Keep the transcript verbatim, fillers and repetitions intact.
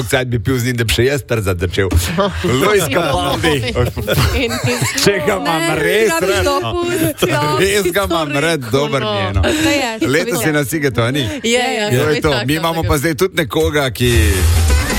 Sad bi pil z njim, da bi še jaz trzat začel. Luis Capaldi. Če ga imam res rad. Res ga imam rad, dober njeno. Letos je na Sigetu, a ni? Je, je. Mi imamo pa zdaj tudi nekoga, ki...